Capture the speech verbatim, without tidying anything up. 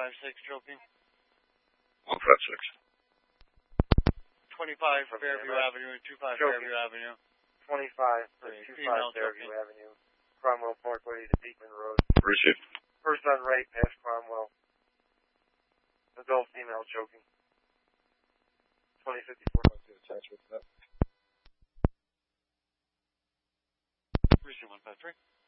five six choking. one five six. twenty-five Fairview Avenue and two five Fairview Avenue. twenty-five for two five Fairview choking. Avenue. Cromwell Parkway to Beekman Road. Received. First on right past Cromwell. Adult female choking. twenty fifty-four. Receive one five three.